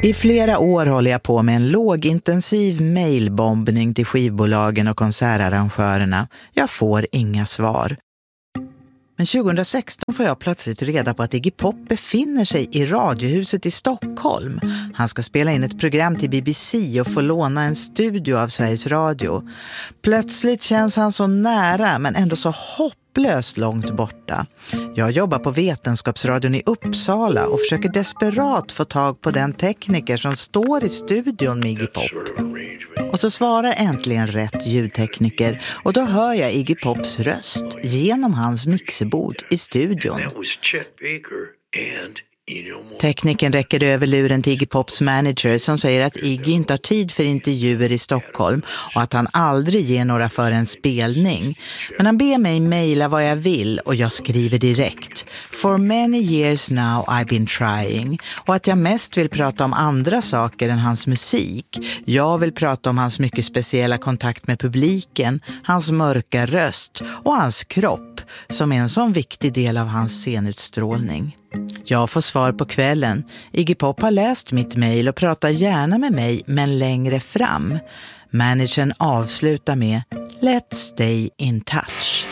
I flera år håller jag på med en lågintensiv mailbombning till skivbolagen och konsertarrangörerna. Jag får inga svar. Men 2016 får jag plötsligt reda på att Iggy Pop befinner sig i Radiohuset i Stockholm. Han ska spela in ett program till BBC och få låna en studio av Sveriges Radio. Plötsligt känns han så nära men ändå så hopplöst långt borta. Jag jobbar på Vetenskapsradion i Uppsala och försöker desperat få tag på den tekniker som står i studion med Iggy Pop. Och så svarar äntligen rätt ljudtekniker och då hör jag Iggy Pops röst genom hans mixerbord i studion. Tekniken räcker över luren till Iggy Pops manager som säger att Iggy inte har tid för intervjuer i Stockholm och att han aldrig ger några för en spelning. Men han ber mig mejla vad jag vill och jag skriver direkt. For many years now I've been trying. Och att jag mest vill prata om andra saker än hans musik. Jag vill prata om hans mycket speciella kontakt med publiken, hans mörka röst och hans kropp som är en sån viktig del av hans scenutstrålning. Jag får svar på kvällen. Iggy Pop har läst mitt mejl och pratar gärna med mig, men längre fram. Managern avslutar med Let's stay in touch.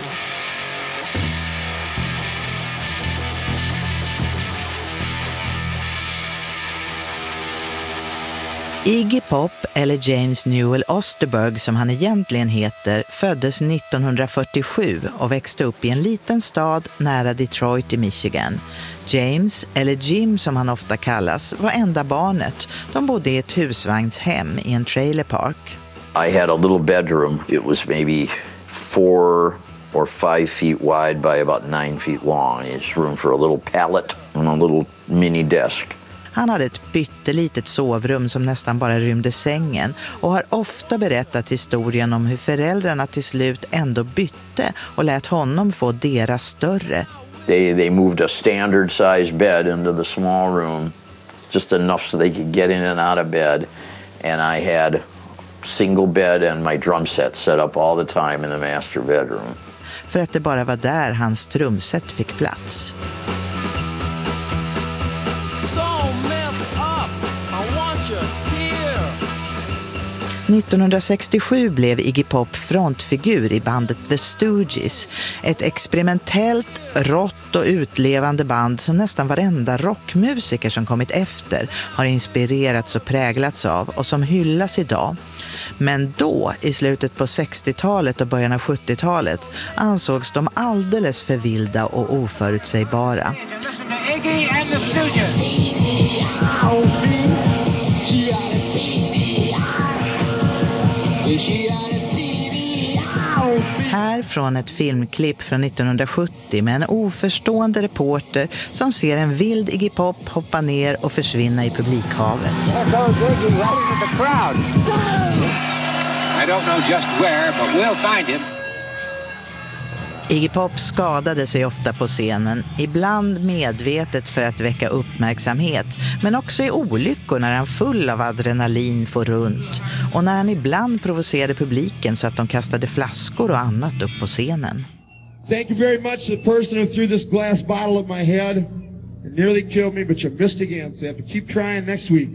Iggy Pop, eller James Newell Osterberg som han egentligen heter, föddes 1947 och växte upp i en liten stad nära Detroit i Michigan. James, eller Jim som han ofta kallas, var enda barnet. De bodde i ett husvagnshem i en trailerpark. I had a little bedroom. It was maybe 4 or 5 feet wide by about 9 feet long. It's room for a little pallet and a little mini desk. Han hade ett pyttelitet sovrum som nästan bara rymde sängen och har ofta berättat historien om hur föräldrarna till slut ändå bytte och lät honom få deras större. They moved a standard size bed into the small room, just enough so they could get in and out of bed. And I had single bed and my drum set up all the time in the master bedroom. För att det bara var där hans trumset fick plats. 1967 blev Iggy Pop frontfigur i bandet The Stooges, ett experimentellt, rått och utlevande band som nästan varenda rockmusiker som kommit efter har inspirerats och präglats av och som hyllas idag. Men då, i slutet på 60-talet och början av 70-talet, ansågs de alldeles för vilda och oförutsägbara. Här från ett filmklipp från 1970 med en oförstående reporter som ser en vild Iggy Pop hoppa ner och försvinna i publikhavet. I don't know just where, but we'll find him. Iggy Pop skadade sig ofta på scenen, ibland medvetet för att väcka uppmärksamhet, men också i olyckor när han full av adrenalin får runt och när han ibland provocerade publiken så att de kastade flaskor och annat upp på scenen. Thank you very much to the person who threw this glass bottle at my head. It nearly killed me, but you missed again, so you have to keep trying next week.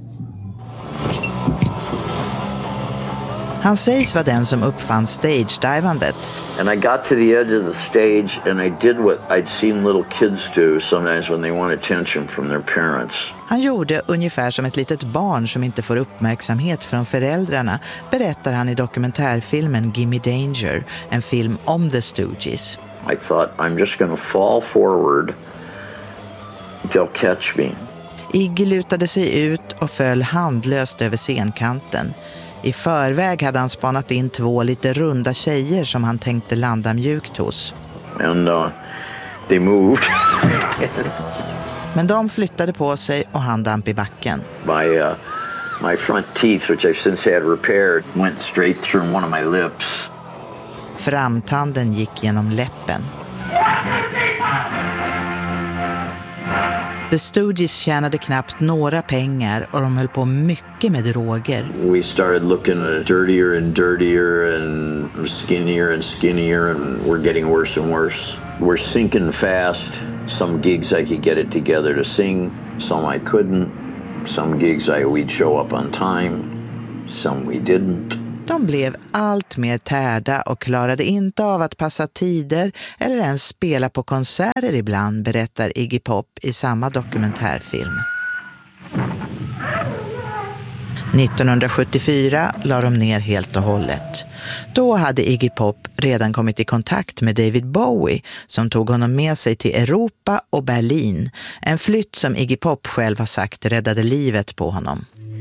Han sägs vara den som uppfann stage-divandet. And I got to the edge of the stage and I did what I'd seen little kids do sometimes when they want attention from their parents. Han gjorde ungefär som ett litet barn som inte får uppmärksamhet från föräldrarna, berättar han i dokumentärfilmen Gimme Danger, en film om The Stooges. I thought, I'm just going to fall forward. They'll catch me. Iggy lutade sig ut och föll handlöst över scenkanten. I förväg hade han spanat in 2 lite runda tjejer som han tänkte landa mjukt hos. And they moved. Men de flyttade på sig och han damp i backen. My front teeth, which I've since had repaired, went straight through one of my lips. Framtanden gick genom läppen. The Stooges tjänade knappt några pengar och de höll på mycket med droger. We started looking dirtier and dirtier and skinnier and we're getting worse and worse. We're sinking fast. Some gigs I could get it together to sing, some I couldn't. Some gigs we'd show up on time, some we didn't. De blev allt mer tärda och klarade inte av att passa tider eller ens spela på konserter ibland, berättar Iggy Pop i samma dokumentärfilm. 1974 la de ner helt och hållet. Då hade Iggy Pop redan kommit i kontakt med David Bowie som tog honom med sig till Europa och Berlin. En flytt som Iggy Pop själv har sagt räddade livet på honom.